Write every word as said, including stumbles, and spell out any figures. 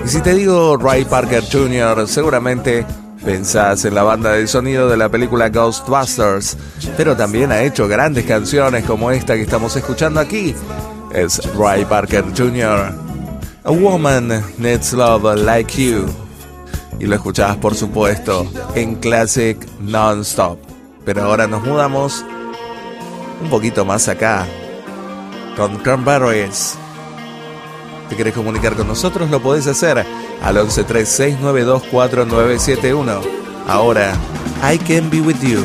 Y si te digo Ray Parker junior, seguramente pensás en la banda de sonido de la película Ghostbusters, pero también ha hecho grandes canciones como esta que estamos escuchando aquí. Es Ray Parker junior A Woman Needs Love Like You. Y lo escuchás, por supuesto, en Classic Non-Stop. Pero ahora nos mudamos un poquito más acá, con Cranberries. ¿Te querés comunicar con nosotros? Lo podés hacer al once tres seis nueve dos cuatro nueve siete uno. Ahora, I Can Be With You.